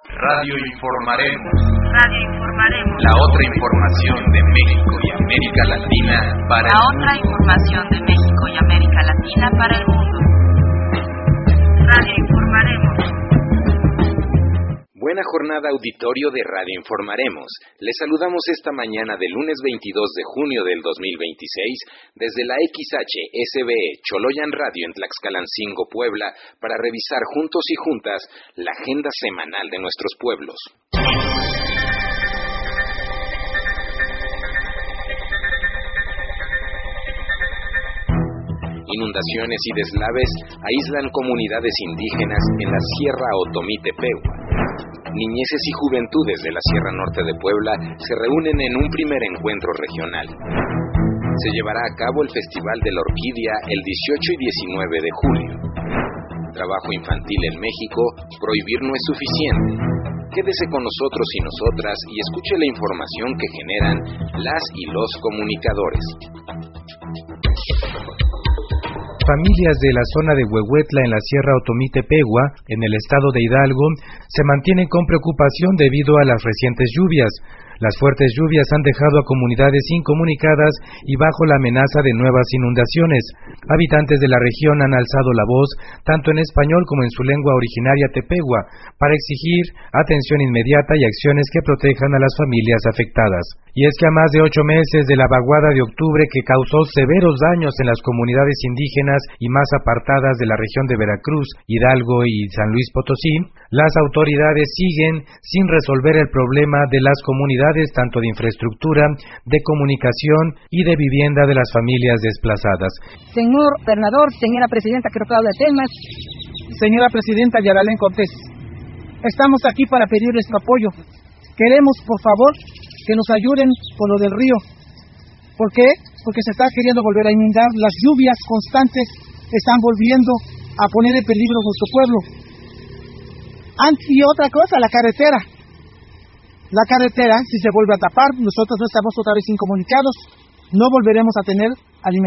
Radio Informaremos. Radio Informaremos. La otra información de México y América Latina para La otra información de México y América Latina para el mundo. Radio Informaremos. Buena jornada, auditorio de Radio Informaremos. Les saludamos esta mañana del lunes 22 de junio del 2026 desde la XHSBE Choloyan Radio en Tlaxcalancingo, Puebla, para revisar juntos y juntas la agenda semanal de nuestros pueblos. Inundaciones y deslaves aíslan comunidades indígenas en la Sierra Otomí-Tepehua. Niñeces y juventudes de la Sierra Norte de Puebla se reúnen en un primer encuentro regional. Se llevará a cabo el Festival de la Orquídea el 18 y 19 de julio. Trabajo infantil en México, prohibir no es suficiente. Quédese con nosotros y nosotras y escuche la información que generan las y los comunicadores. Familias de la zona de Huehuetla en la Sierra Otomí-Tepehua, en el estado de Hidalgo, se mantienen con preocupación debido a las recientes lluvias. Las fuertes lluvias han dejado a comunidades incomunicadas y bajo la amenaza de nuevas inundaciones. Habitantes de la región han alzado la voz, tanto en español como en su lengua originaria tepehua, para exigir atención inmediata y acciones que protejan a las familias afectadas. Y es que a más de 8 meses de la vaguada de octubre que causó severos daños en las comunidades indígenas y más apartadas de la región de Veracruz, Hidalgo y San Luis Potosí, las autoridades siguen sin resolver el problema de las comunidades tanto de infraestructura, de comunicación y de vivienda de las familias desplazadas. Señor gobernador, señora presidenta, creo que habla de temas. Señora presidenta Yaralén Cortés, estamos aquí para pedir nuestro apoyo. Queremos, por favor, que nos ayuden con lo del río. ¿Por qué? Porque se está queriendo volver a inundar. Las lluvias constantes están volviendo a poner en peligro nuestro pueblo. Y otra cosa, la carretera. La carretera, si se vuelve a tapar, nosotros no estamos otra vez incomunicados, no volveremos a tener alimentación.